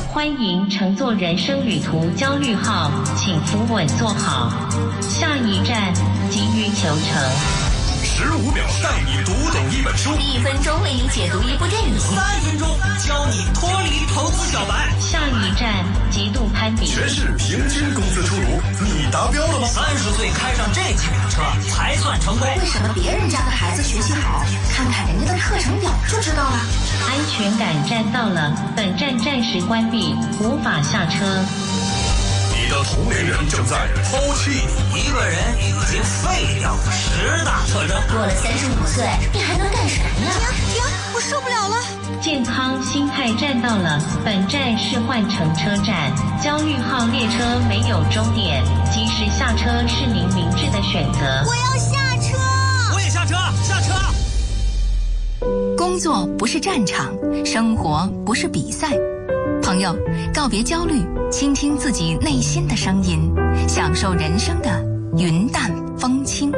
欢迎乘坐人生旅途焦虑号，请扶稳坐好。下一站，急于求成。 15秒带你读懂一本书 ，1分钟为你解读一部电影 ，3分钟教你脱离投资小白。 下一站，极度攀比。 全市平均工资出炉，你达标了吗 ？30岁开上这几辆车才算成功。 为什么别人家的孩子学习好？看看人家的课程表就知道了。 安全感站到了，本站暂时关闭，无法下车。 你的同龄人正在抛弃你。 一个人已经废掉的10大特征。 过了35岁，你还能干什么呀？ 停！我受不了了。 健康心态站到了，本站是换乘车站，焦虑号列车没有终点，及时下车是您明智的选择。 我要下车！ 我也下车！下车！ 工作不是战场，生活不是比赛。朋友，告别焦虑，倾听自己内心的声音，享受人生的云淡风轻。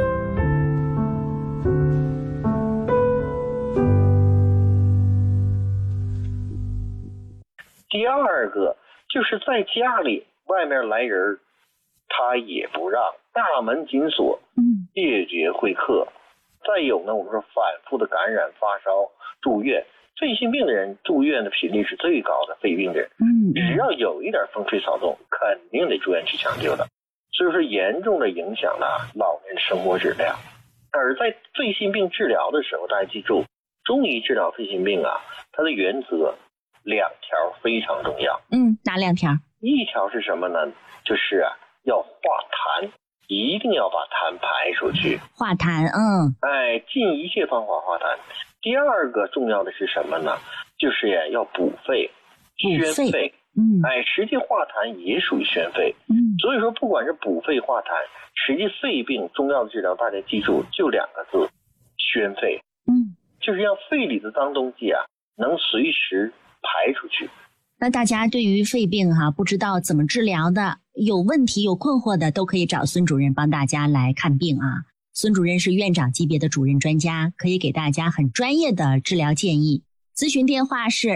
第二个就是在家里，外面来人，他也不让，大门紧锁，谢绝会客。再有呢，我们说反复的感染、发烧、住院。肺性病的人住院的频率是最高的，肺病的人，只要有一点风吹草动，肯定得住院去抢救的。所以说，严重的影响了老年生活质量。而在肺性病治疗的时候，大家记住，中医治疗肺性病啊，它的原则2条非常重要。 哪2条？ 一条是什么呢？就是要化痰，一定要把痰排出去。 化痰， 尽一切方法化痰。第二个重要的是什么呢？就是要补肺、宣肺。实际化痰也属于宣肺。所以说，不管是补肺化痰，实际肺病中药的治疗，大家记住就2个字：宣肺。就是让肺里的脏东西能随时排出去。 那大家对于肺病不知道怎么治疗的，有问题有困惑的，都可以找孙主任帮大家来看病啊。孙主任是院长级别的主任专家，可以给大家很专业的治疗建议。咨询电话是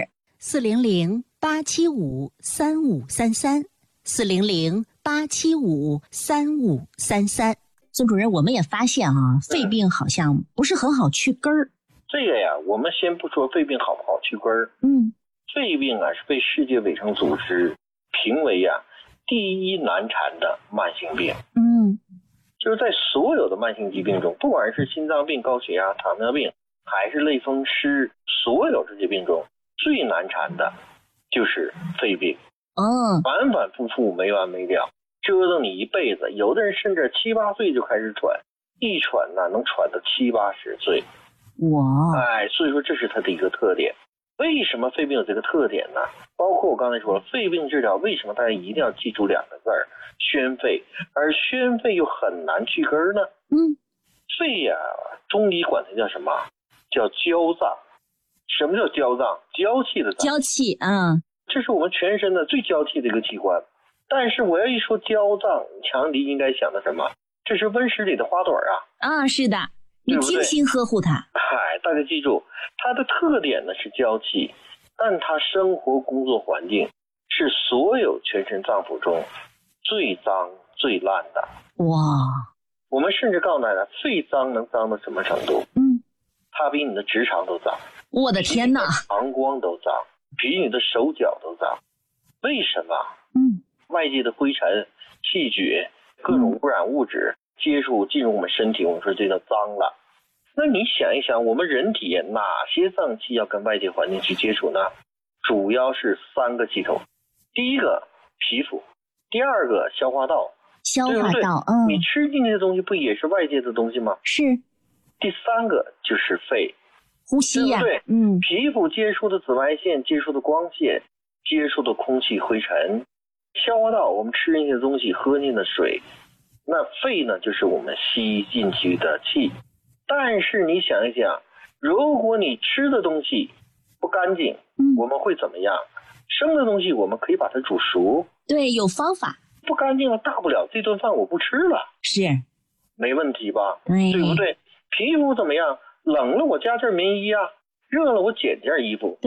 400-875-3533，400-875-3533。孙主任，我们也发现肺病好像不是很好去根儿。 这个我们先不说肺病好不好去根儿。肺病是被世界卫生组织评为第1难缠的慢性病。就是在所有的慢性疾病中，不管是心脏病、高血压、糖尿病，还是类风湿，所有这些病中最难缠的就是肺病。反反复复没完没了，折腾你一辈子。有的人甚至7、8岁就开始喘，一喘能喘到70、80岁。所以说这是它的一个特点。为什么肺病有这个特点呢？包括我刚才说了，肺病治疗为什么大家一定要记住2个字儿：宣肺。而宣肺又很难去根儿呢？肺中医管它叫什么？叫焦脏。什么叫焦脏？娇气的脏。 娇气， 这是我们全身的最娇气的一个器官。但是我要一说焦脏，强敌应该想的什么？这是温室里的花朵是的，你精心呵护它。 大家记住，它的特点呢是娇气，但它生活工作环境是所有全身脏腑中最脏最烂的。我们甚至告诉大家，肺脏能脏到什么程度？它比你的直肠都脏。 我的天哪！ 膀胱都脏，比你的手脚都脏。为什么？外界的灰尘、气血、各种污染物质接触进入我们身体，我们说这叫脏了。那你想一想，我们人体哪些脏器要跟外界环境去接触呢？主要是3个系统。第一个皮肤，第二个消化道。 对不对？ 你吃进去的东西不也是外界的东西吗？ 是。 第3个就是肺， 呼吸对不对？皮肤接触的紫外线，接触的光线，接触的空气灰尘。消化道，我们吃进去的东西，喝进的水。那肺呢，就是我们吸进去的气。但是你想一想，如果你吃的东西不干净，我们会怎么样？生的东西我们可以把它煮熟。 对，有方法。 不干净了，大不了这顿饭我不吃了。 是。 没问题吧？对不对？皮肤怎么样？冷了我加件棉衣热了我减件衣服。